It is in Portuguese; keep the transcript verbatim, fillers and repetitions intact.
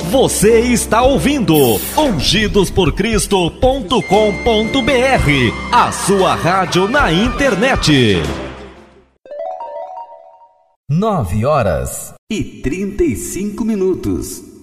Você está ouvindo ungidos por cristo ponto com ponto br, a sua rádio na internet. Nove horas e trinta e cinco minutos.